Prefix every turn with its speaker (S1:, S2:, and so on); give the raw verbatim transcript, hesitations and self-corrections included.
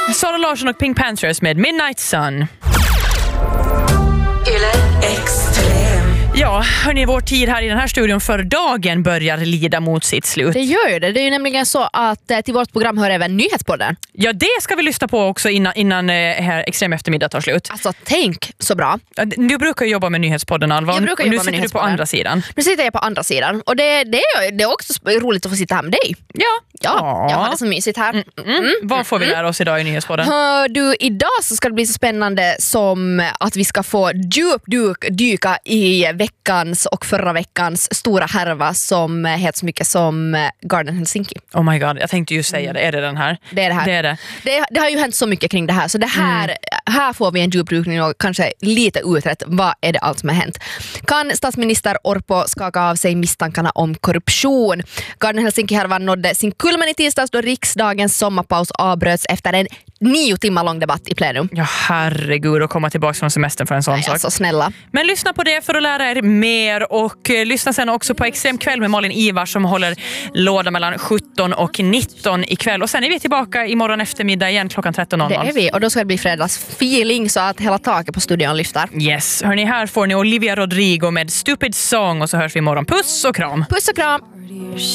S1: Sara Larsson och Pink Panthers med Midnight Sun. Ja, hörni, vår tid här i den här studion för dagen börjar lida mot sitt slut.
S2: Det gör ju det. Det är ju nämligen så att eh, till vårt program hör även Nyhetspodden.
S1: Ja, det ska vi lyssna på också innan, innan eh, här extrem eftermiddag tar slut.
S2: Alltså, tänk så bra.
S1: Du brukar ju jobba med Nyhetspodden, Alva.
S2: Jag brukar
S1: och nu
S2: jobba med
S1: sitter du på andra sidan.
S2: Nu sitter jag på andra sidan. Och det, det, är, det är också roligt att få sitta här med dig.
S1: Ja.
S2: Ja, jag har det så mysigt här.
S1: Mm, mm, mm. Vad får vi lära oss idag i Nyhetspodden?
S2: Hör du, idag så ska det bli så spännande som att vi ska få djupdyka i veckans och förra veckans stora härva som heter så mycket som Garden Helsinki.
S1: Oh my god, jag tänkte ju säga det. Är det den här?
S2: Det är det här.
S1: Det, är det.
S2: Det, det har ju hänt så mycket kring det här. Så det här, mm. här får vi en djupdykning och kanske lite utrett vad är det allt som har hänt. Kan statsminister Orpo skaka av sig misstankarna om korruption? Garden Helsinki-härvan nådde sin kulmen i tisdags då riksdagens sommarpaus avbröts efter en nio timmar lång debatt i plenum.
S1: Ja, herregud, att komma tillbaka från semestern för en sån
S2: Nej,
S1: sak.
S2: alltså, snälla.
S1: Men lyssna på det för att lära er mer och eh, lyssna sen också på Extrem kväll med Malin Ivar som håller låda mellan sjutton och nitton ikväll. Och sen är vi tillbaka imorgon eftermiddag igen klockan tretton noll noll.
S2: Det är vi och då ska det bli fredags feeling så att hela taket på studion lyfter.
S1: Yes, hörni, här får ni Olivia Rodrigo med Stupid Song och så hörs vi imorgon. Puss och kram!
S2: Puss och kram!